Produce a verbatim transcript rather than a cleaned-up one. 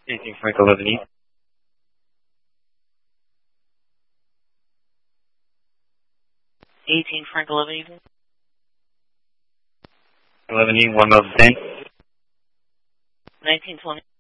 eighteen Frank eleven E. eighteen Frank eleven E. eleven E, one Mountain. nineteen twenty.